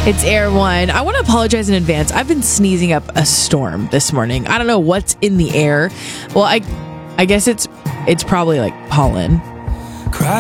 It's Air One. I want to apologize in advance. I've been sneezing up a storm this morning. I don't know what's in the air. Well, I guess it's probably like pollen.